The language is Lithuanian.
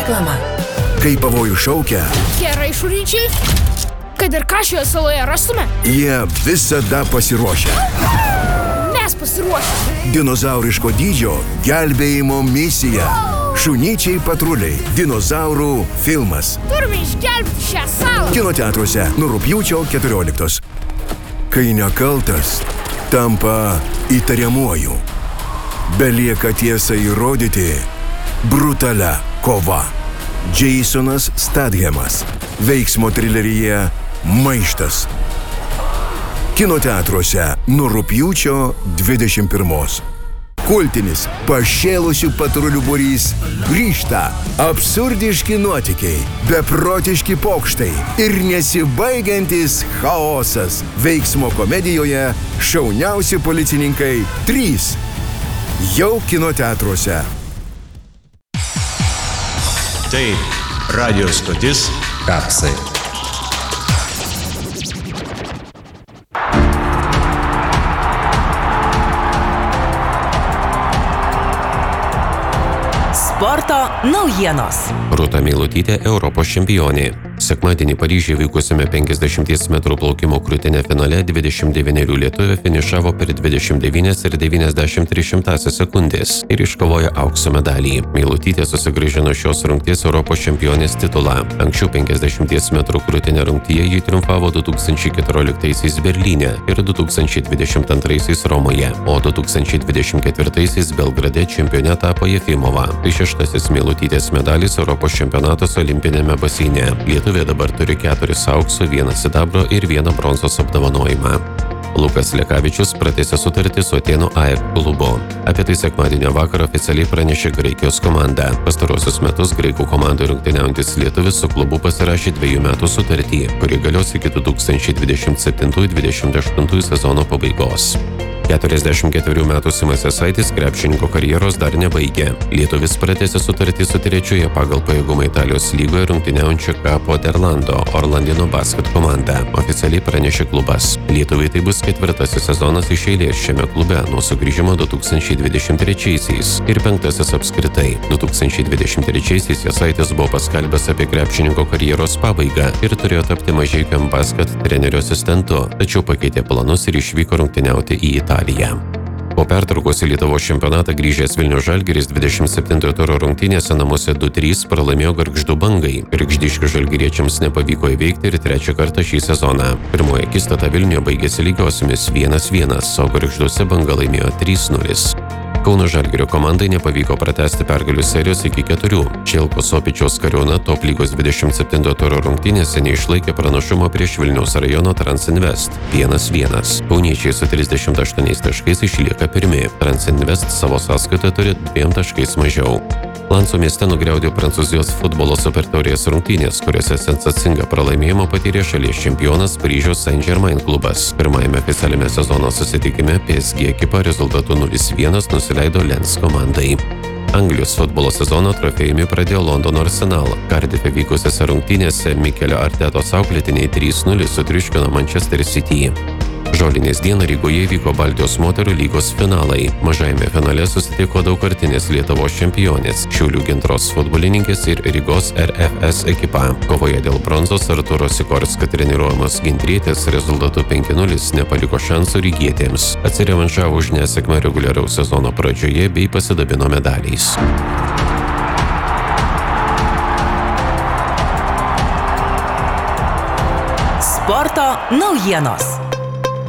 Reklama. Kai pavojų šaukia, Keraišuryčiai, kad ir ką šioje saloje rastume, jie visada pasiruošia. mes pasiruošę. Dinozauriško dydžio gelbėjimo misija. Šunyčiai patruliai. Dinozaurų filmas. Turime išgelbėti šią salą. Kino teatruose nuo rugpjūčio 14. Kai nekaltas tampa įtariamuoju. Belieka tiesą įrodyti brutalia kova. Jasonas Stathamas. Veiksmo trileryje Maištas. Kino teatruose nuo rugpjūčio 21. Kultinis pašėlusių patrulių būrys grįžta. Absurdiški nuotykiai, beprotiški pokštai ir nesibaigiantis chaosas. Veiksmo komedijoje Šauniausi policininkai 3. Jau kino teatruose. Tai radio stotis Kapsai. Sporto naujienos. Rūta Meilutytė Europos čempionė. Sekmadienį Paryžiuje vykusiame 50 metrų plaukimo krūtine finale 29 lietuvė finišavo per 29 ir 93 sekundės ir iškovojo aukso medalį. Meilutytė susigrąžino šios rungties Europos čempionės titulą. Anksčiau 50 metrų krūtine rungtyje ji triumfavo 2014 Berlyne ir 2022 Romoje, o 2024 Belgrade čempione tapo Jefimova. Tai 6. Meilutytės medalis Europos čempionatos olimpinėme baseine. Lietuvė dabar turi 4 aukso, 1 sidabro ir 1 bronzos apdovanojimą. Lukas Lekavičius pratęsė sutartį su Atėnų AEK klubu. Apie tai sekmadienio vakarą oficialiai pranešė Graikijos komanda. Pastarosius metus graikų komandoje rungtyniaujantis lietuvis su klubu pasirašė 2 metų sutartį, kuri galios iki 2027-2028 sezono pabaigos. 44 metų Simas Jasaitis krepšininko karjeros dar nebaigė. Lietuvis pratęsė sutartį su 3 pagal pajėgumą Italijos lygoje rungtyniaujančio Capo d'Orlando Orlandino Basket komanda. Oficialiai pranešė klubas. Lietuvai tai bus 4. sezonas iš eilės šiame klube nuo sugrįžimo 2023 ir 5. apskritai. 2023 Jasaitis buvo paskelbęs apie krepšininko karjeros pabaigą ir turėjo tapti Mažeikiam Basket trenerio asistentu, tačiau pakeitė planus ir išvyko rungtyniauti į Italiją. Po pertraukos į Lietuvos čempionatą grįžęs Vilniaus Žalgiris 27 turo rungtynėse namuose 2-3 pralaimėjo Gargždų Bangai. Gargždiškių žalgiriečiams nepavyko įveikti ir 3 kartą šį sezoną. Pirmoji akistata Vilniuje baigėsi lygiosiomis 1-1, o Gargžduose Banga laimėjo 3-0. Kauno Žalgirio komandai nepavyko pratęsti pergalių serijos iki 4. Čelko Sopičiaus Kariūna top lygos 27 turo rungtynėse neišlaikė pranašumo prieš Vilniaus rajono Transinvest 1-1. Kauniečiai su 38 taškais išlieka pirmi. Transinvest savo sąskaitoje turi 2 taškais mažiau. Lanso mieste nugriaudė Prancūzijos futbolo supertaurės rungtynės, kuriuose sensacingą pralaimėjimą patyrė šalies čempionas Paryžiaus Saint-Germain klubas. Pirmajame oficialiame sezono susitikime PSG ekipa rezultatu 0-1 nusileido Lens komandai. Anglijos futbolo sezono trofėjumi pradėjo Londono Arsenal. Kardife vykusiose rungtynėse Mikelio Artetos auklėtiniai 3-0 sutriuškino Manchester City. Žolinės dieną Rygoje vyko Baltijos moterų lygos finalai. Mažajame finale susitiko daugkartinės Lietuvos čempionės Šiaulių Gintros futbolininkės ir Rygos RFS ekipa. Kovoje dėl bronzos Arturo Sikorskio treniruojamos gintrietės rezultatu 5-0 nepaliko šansų rygietėms. Atsirevanšavo už nesėkmę reguliaraus sezono pradžioje bei pasidabino medaliais. Sporto naujienos.